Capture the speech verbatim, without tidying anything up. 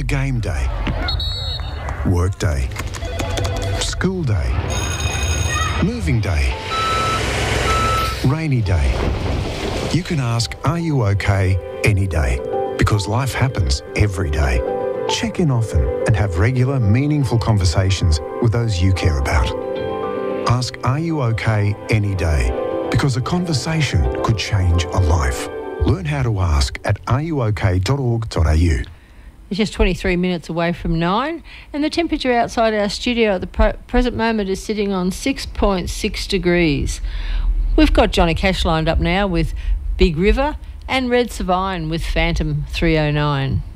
a game day, work day, school day, moving day, rainy day. You can ask, are you okay, any day, because life happens every day. Check in often and have regular, meaningful conversations with those you care about. Ask, are you okay, any day, because a conversation could change a life. Learn how to ask at are you okay dot org dot a u. It's just twenty-three minutes away from nine, and the temperature outside our studio at the pro- present moment is sitting on six point six degrees. We've got Johnny Cash lined up now with Big River and Red Savine with Phantom three oh nine.